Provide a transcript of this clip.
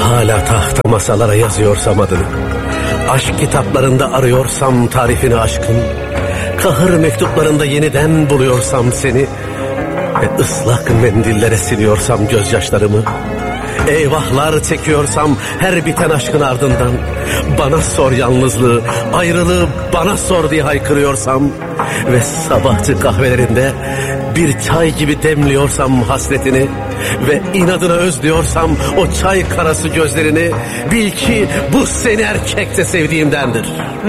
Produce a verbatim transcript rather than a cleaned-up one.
hala tahta masalara yazıyorsam adını, aşk kitaplarında arıyorsam tarifini aşkın, kahır mektuplarında yeniden buluyorsam seni ve ıslak mendillere siliyorsam gözyaşlarımı, eyvahlar çekiyorsam her biten aşkın ardından, bana sor yalnızlığı, ayrılığı bana sor diye haykırıyorsam ve sabahçı kahvelerinde bir çay gibi demliyorsam hasretini ve inadına özlüyorsam o çay karası gözlerini, bil ki bu seni erkekte sevdiğimdendir.